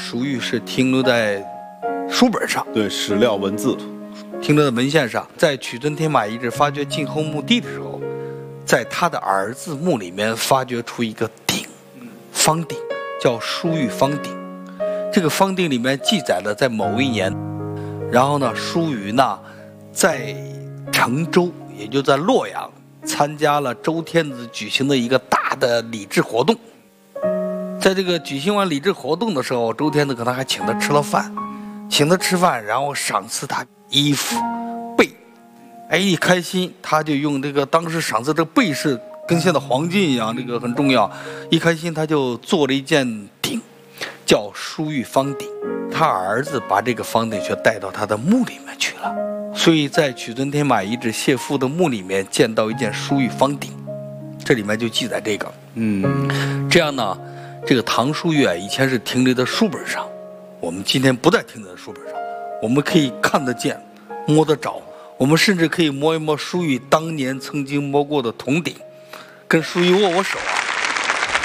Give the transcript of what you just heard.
蜀玉是停留在书本上， 对，史料文字， 停留在文献上。在曲尊天马遗址发掘晋后墓地的时候，在他的儿子墓里面发掘出一个鼎，方鼎，叫书玉方鼎。这个方鼎里面记载了在某一年，然后呢，舒瑜呢在成周，也就在洛阳，参加了周天子举行的一个大的礼制活动。在这个举行完礼制活动的时候，周天子可能还请他吃了饭，然后赏赐他衣服、被。哎，一开心，他就用这个当时赏赐这个被饰跟现在黄金一样，这个很重要。一开心，他就做了一件鼎，叫书玉方鼎。他儿子把这个方鼎却带到他的墓里面去了，所以在曲尊天马遗址谢父的墓里面见到一件书玉方鼎，这里面就记载这个。这样呢，这个唐书玉以前是停留在书本上，我们今天不再停留在书本上，我们可以看得见、摸得着，我们甚至可以摸一摸书玉当年曾经摸过的铜鼎，跟书玉握握手啊。